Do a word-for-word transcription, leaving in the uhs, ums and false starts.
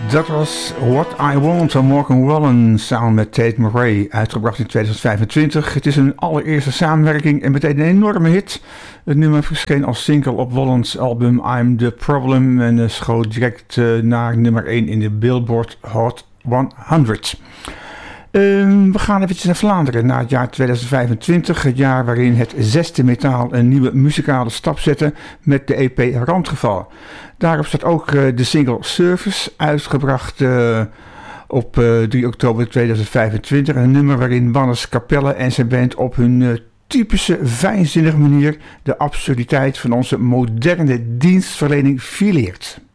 Dat was What I Want van Morgan Wallen samen met Tate Murray, uitgebracht in tweeduizend vijfentwintig. Het is een allereerste samenwerking en meteen een enorme hit. Het nummer verscheen als single op Wallen's album I'm The Problem en uh, schoot direct uh, naar nummer één in de Billboard Hot honderd. Uh, we gaan eventjes naar Vlaanderen, naar het jaar tweeduizend vijfentwintig, het jaar waarin het zesde metaal een nieuwe muzikale stap zette met de E P Randgeval. Daarop staat ook uh, de single Service, uitgebracht uh, op uh, drie oktober tweeduizend vijfentwintig. Een nummer waarin Wannes Capelle en zijn band op hun uh, typische fijnzinnige manier de absurditeit van onze moderne dienstverlening fileert.